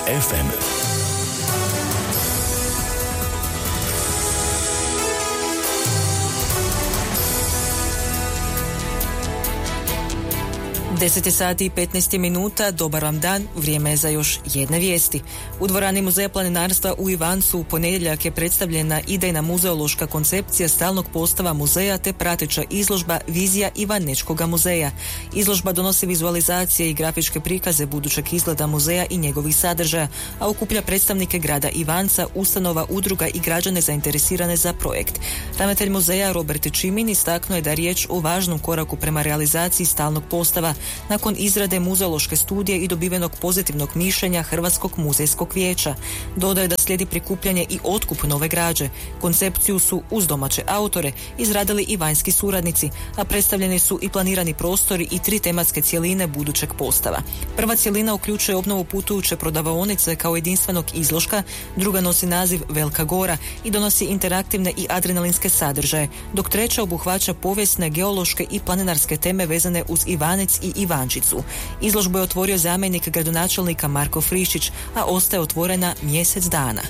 FM. 10 sati i 15 minuta, dobar vam dan, vrijeme je za još jedne vijesti. U dvorani Muzeja planinarstva u Ivancu u ponedjeljak je predstavljena idejna muzeološka koncepcija stalnog postava muzeja te prateća izložba Vizija Ivanečkoga muzeja. Izložba donosi vizualizacije i grafičke prikaze budućeg izgleda muzeja i njegovih sadržaja, a okuplja predstavnike grada Ivanca, ustanova, udruga i građane zainteresirane za projekt. Ravnatelj muzeja Robert Čimin istaknuo je da je riječ o važnom koraku prema realizaciji stalnog postava nakon izrade muzeološke studije i dobivenog pozitivnog mišljenja Hrvatskog muzejskog vijeća. Dodaje da slijedi prikupljanje i otkup nove građe. Koncepciju su uz domaće autore izradili i vanjski suradnici, a predstavljeni su i planirani prostori i 3 tematske cjeline budućeg postava. Prva cjelina uključuje obnovu putujuće prodavaonice kao jedinstvenog izložka, druga nosi naziv Velika Gora i donosi interaktivne i adrenalinske sadržaje, dok treća obuhvaća povijesne, geološke i planinarske teme vezane uz Ivanec i Ivančicu. Izložbu je otvorio zamjenik gradonačelnika Marko Friščić, a ostaje otvorena mjesec dana.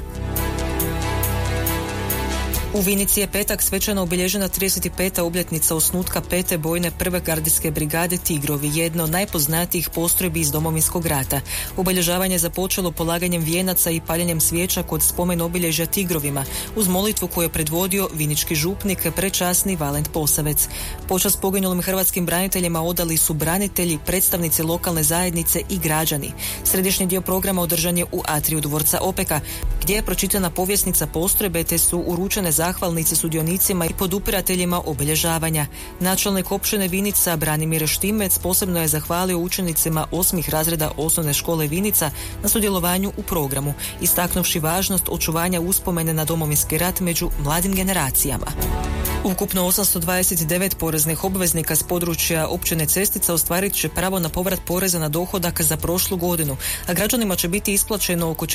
U Vinici je petak svečano obilježena 35. obljetnica osnutka 5. bojne prve gardijske brigade Tigrovi, jedno od najpoznatijih postrojbi iz Domovinskog rata. Obilježavanje je započelo polaganjem vijenaca i paljenjem svijeća kod spomen obilježja Tigrovima, uz molitvu koju je predvodio vinički župnik prečasni Valent Posavec. Počast poginulim hrvatskim braniteljima odali su branitelji, predstavnici lokalne zajednice i građani. Središnji dio programa održan je u atriju dvorca Opeka, gdje je pročitana povjesnica postrojbe te su uručene zahvalnice sudionicima i podupirateljima obilježavanja. Načelnik općine Vinica Branimir Štimec posebno je zahvalio učenicima 8. razreda osnovne škole Vinica na sudjelovanju u programu, istaknuvši važnost očuvanja uspomene na Domovinski rat među mladim generacijama. Ukupno 829 poreznih obveznika s područja općine Cestica ostvarit će pravo na povrat poreza na dohodak za prošlu godinu, a građanima će biti isplaćeno oko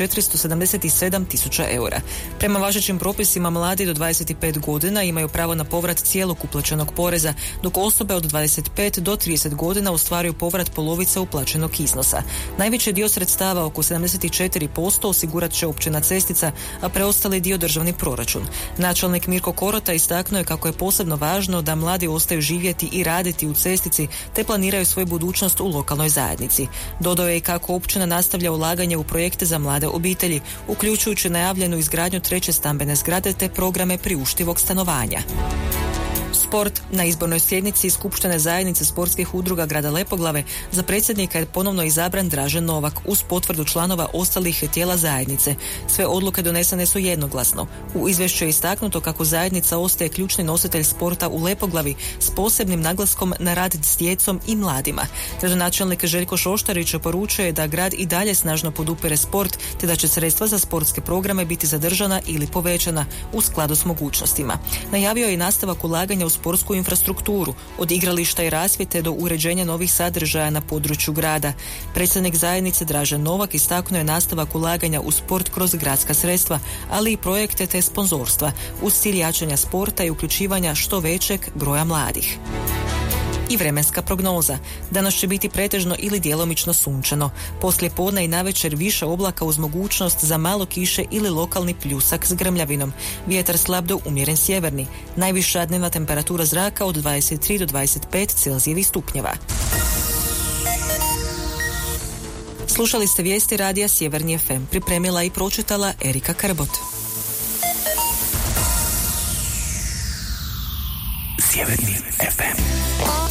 477.000 eura. Prema važećim propisima mladi do 25 godina imaju pravo na povrat cijelog uplaćenog poreza, dok osobe od 25 do 30 godina ostvaruju povrat polovice uplaćenog iznosa. Najveći dio sredstava, oko 74%, osigurat će općina Cestica, a preostali dio državni proračun. Načelnik Mirko Korota istaknuo je kako je posebno važno da mladi ostaju živjeti i raditi u Cestici te planiraju svoju budućnost u lokalnoj zajednici. Dodao je i kako općina nastavlja ulaganje u projekte za mlade obitelji, uključujući najavljenu izgradnju 3. stambene zgrade te programe priuštivog stanovanja. Sport. Na izbornoj sjednici Skupštine zajednice sportskih udruga grada Lepoglave za predsjednika je ponovno izabran Dražen Novak uz potvrdu članova ostalih tijela zajednice. Sve odluke donesene su jednoglasno. U izvješću je istaknuto kako zajednica ostaje ključni nositelj sporta u Lepoglavi s posebnim naglaskom na rad s djecom i mladima. Gradonačelnik Željko Šoštarić poručuje da grad i dalje snažno podupire sport te da će sredstva za sportske programe biti zadržana ili povećana u skladu s mogućnostima. Najavio je i nastavak ulaganja u sportsku infrastrukturu, od igrališta i rasvjete do uređenja novih sadržaja na području grada. Predsjednik zajednice Dražen Novak istaknuo je nastavak ulaganja u sport kroz gradska sredstva, ali i projekte te sponzorstva, uz cilj jačanja sporta i uključivanja što većeg broja mladih. I vremenska prognoza. Danas će biti pretežno ili djelomično sunčano. Poslije podne i navečer više oblaka uz mogućnost za malo kiše ili lokalni pljusak s grmljavinom. Vjetar slab do umjeren sjeverni. Najviša dnevna temperatura zraka od 23 do 25 Celzijevih stupnjeva. Slušali ste vijesti radija Sjeverni FM. Pripremila i pročitala Erika Krbot. Sjeverni FM.